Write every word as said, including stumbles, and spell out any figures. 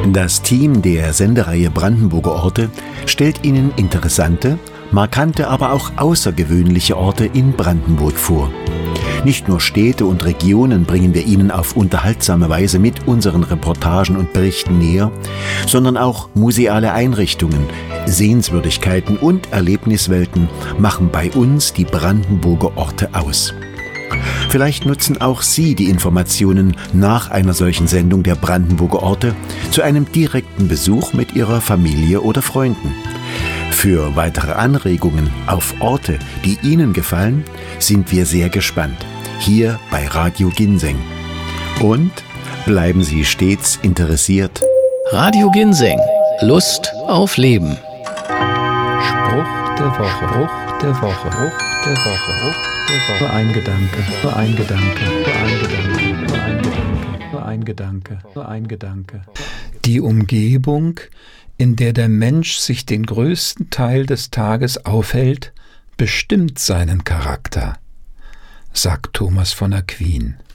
Das Team der Sendereihe Brandenburger Orte stellt Ihnen interessante, markante, aber auch außergewöhnliche Orte in Brandenburg vor. Nicht nur Städte und Regionen bringen wir Ihnen auf unterhaltsame Weise mit unseren Reportagen und Berichten näher, sondern auch museale Einrichtungen, Sehenswürdigkeiten und Erlebniswelten machen bei uns die Brandenburger Orte aus. Vielleicht nutzen auch Sie die Informationen nach einer solchen Sendung der Brandenburger Orte zu einem direkten Besuch mit Ihrer Familie oder Freunden. Für weitere Anregungen auf Orte, die Ihnen gefallen, sind wir sehr gespannt. Hier bei Radio Ginseng. Und bleiben Sie stets interessiert. Radio Ginseng. Lust auf Leben. Spruch der Woche. Spruch der Woche. Spruch der Woche. Spruch der Woche. Nur ein Gedanke. Nur ein Gedanke. Nur ein Gedanke. Nur ein Gedanke. Nur ein Gedanke. Nur ein Gedanke. Die Umgebung, in der der Mensch sich den größten Teil des Tages aufhält, bestimmt seinen Charakter, sagt Thomas von Aquin.